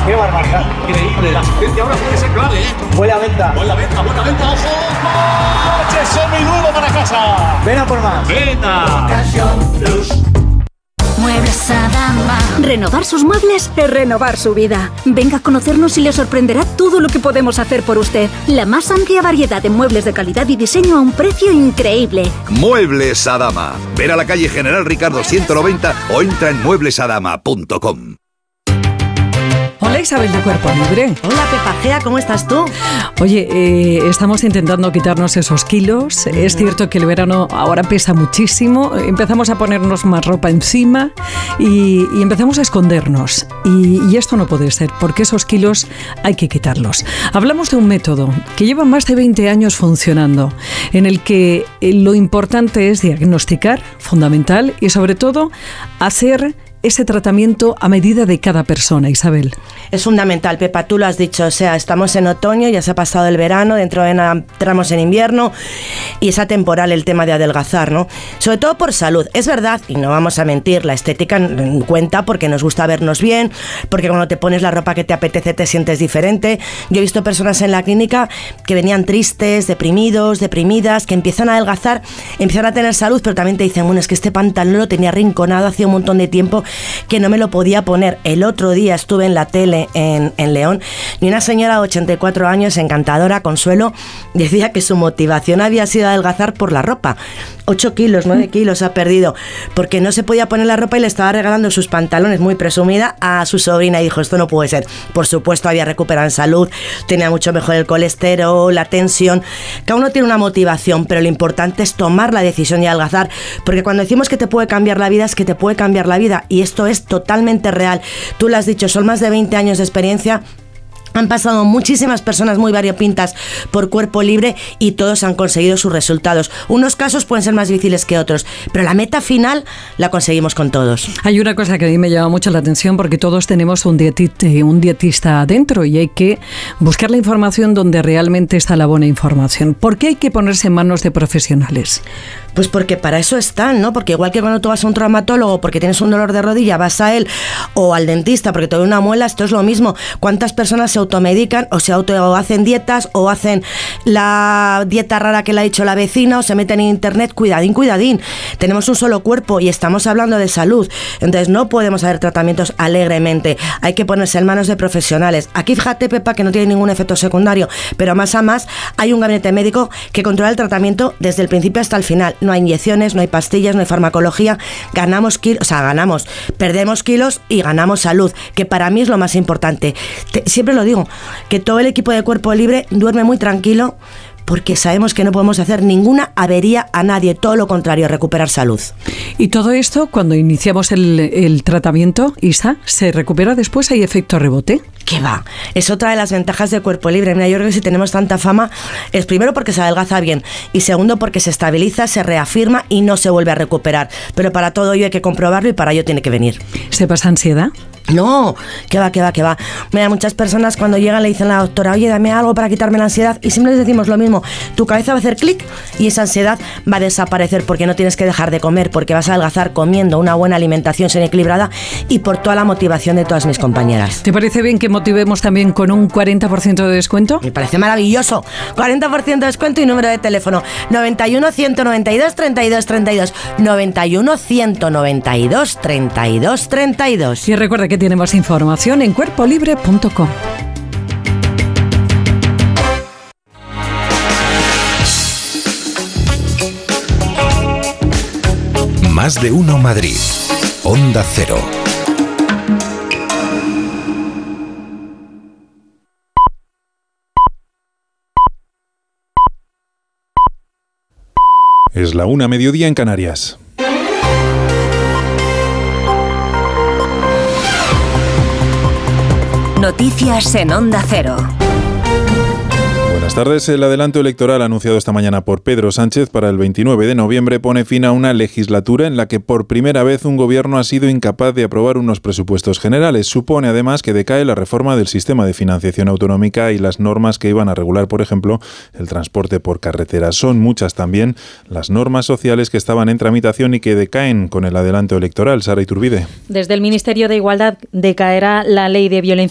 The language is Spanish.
¡Qué barbaridad! Increíble, la asistencia ahora puede ser clave, ¿eh? Buena venta. Buena venta, ¡ojo! ¡Coche seminuevo para casa! Ven a por más. ¡Venta! Muebles Adama. Renovar sus muebles es renovar su vida. Venga a conocernos y le sorprenderá todo lo que podemos hacer por usted. La más amplia variedad de muebles de calidad y diseño a un precio increíble. Muebles Adama. Ven a la calle General Ricardo 190 o entra en mueblesadama.com. Hola Isabel de Cuerpo Libre. Hola Pepa Gea, ¿cómo estás tú? Oye, estamos intentando quitarnos esos kilos. Es cierto que el verano ahora pesa muchísimo. Empezamos a ponernos más ropa encima y empezamos a escondernos. Y esto no puede ser, porque esos kilos hay que quitarlos. Hablamos de un método que lleva más de 20 años funcionando, en el que lo importante es diagnosticar, fundamental, y sobre todo hacer ese tratamiento a medida de cada persona, Isabel. Es fundamental, Pepa, tú lo has dicho, o sea, estamos en otoño, ya se ha pasado el verano, entramos en invierno y es atemporal el tema de adelgazar, ¿no? Sobre todo por salud. Es verdad, y no vamos a mentir, la estética en cuenta porque nos gusta vernos bien, porque cuando te pones la ropa que te apetece te sientes diferente. Yo he visto personas en la clínica que venían tristes, deprimidos, deprimidas, que empiezan a adelgazar, empiezan a tener salud, pero también te dicen, bueno, es que este pantalón lo tenía arrinconado hacía un montón de tiempo que no me lo podía poner. El otro día estuve en la tele en León y una señora de 84 años, encantadora, Consuelo, decía que su motivación había sido adelgazar por la ropa. 8 kilos, 9 kilos ha perdido porque no se podía poner la ropa y le estaba regalando sus pantalones, muy presumida, a su sobrina, y dijo, esto no puede ser. Por supuesto, había recuperado en salud, tenía mucho mejor el colesterol, la tensión. Cada uno tiene una motivación, pero lo importante es tomar la decisión de adelgazar, porque cuando decimos que te puede cambiar la vida, es que te puede cambiar la vida, y esto es totalmente real. Tú lo has dicho, son más de 20 años de experiencia. Han pasado muchísimas personas muy variopintas por Cuerpo Libre y todos han conseguido sus resultados. Unos casos pueden ser más difíciles que otros, pero la meta final la conseguimos con todos. Hay una cosa que a mí me llama mucho la atención, porque todos tenemos un dietista adentro y hay que buscar la información donde realmente está la buena información. ¿Por qué hay que ponerse en manos de profesionales? Pues porque para eso están, ¿no? Porque igual que cuando tú vas a un traumatólogo porque tienes un dolor de rodilla, vas a él, o al dentista porque te duele una muela, esto es lo mismo. ¿Cuántas personas se automedican o o hacen dietas o hacen la dieta rara que le ha dicho la vecina o se meten en internet? Cuidadín, cuidadín. Tenemos un solo cuerpo y estamos hablando de salud. Entonces no podemos hacer tratamientos alegremente. Hay que ponerse en manos de profesionales. Aquí fíjate, Pepa, que no tiene ningún efecto secundario, pero más a más hay un gabinete médico que controla el tratamiento desde el principio hasta el final. No hay inyecciones, no hay pastillas, no hay farmacología. Perdemos kilos y ganamos salud, que para mí es lo más importante. Siempre lo digo, que todo el equipo de Cuerpo Libre duerme muy tranquilo, porque sabemos que no podemos hacer ninguna avería a nadie, todo lo contrario, recuperar salud. Y todo esto, cuando iniciamos el tratamiento, Isa, ¿se recupera después? ¿Hay efecto rebote? ¿Qué va? Es otra de las ventajas de Cuerpo Libre. Mira, yo creo que si tenemos tanta fama, es primero porque se adelgaza bien y segundo porque se estabiliza, se reafirma y no se vuelve a recuperar. Pero para todo ello hay que comprobarlo y para ello tiene que venir. ¿Se pasa ansiedad? No, que va. Mira, muchas personas cuando llegan le dicen a la doctora, oye, dame algo para quitarme la ansiedad, y siempre les decimos lo mismo, tu cabeza va a hacer clic y esa ansiedad va a desaparecer, porque no tienes que dejar de comer, porque vas a adelgazar comiendo una buena alimentación sin equilibrada y por toda la motivación de todas mis compañeras. ¿Te parece bien que motivemos también con un 40% de descuento? Me parece maravilloso. 40% de descuento y número de teléfono 91 192 32 32 91 192 32 32. Y recuerda que tiene más información en cuerpolibre.com. Más de uno Madrid. Onda Cero. Es la 1:00 mediodía en Canarias. Noticias en Onda Cero. Buenas tardes. El adelanto electoral anunciado esta mañana por Pedro Sánchez para el 29 de noviembre pone fin a una legislatura en la que por primera vez un gobierno ha sido incapaz de aprobar unos presupuestos generales. Supone además que decae la reforma del sistema de financiación autonómica y las normas que iban a regular, por ejemplo, el transporte por carretera. Son muchas también las normas sociales que estaban en tramitación y que decaen con el adelanto electoral. Sara Iturbide. Desde el Ministerio de Igualdad decaerá la ley de violencia